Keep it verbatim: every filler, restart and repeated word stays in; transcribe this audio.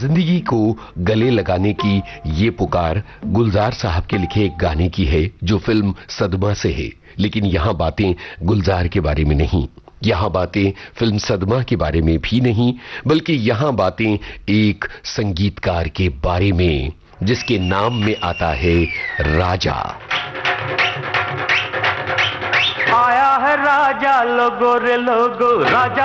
जिंदगी को गले लगाने की ये पुकार गुलजार साहब के लिखे एक गाने की है जो फिल्म सदमा से है। लेकिन यहाँ बातें गुलजार के बारे में नहीं, यहाँ बातें फिल्म सदमा के बारे में भी नहीं, बल्कि यहाँ बातें एक संगीतकार के बारे में जिसके नाम में आता है राजा। आया है राजा, लोगो रे लोगो, राजा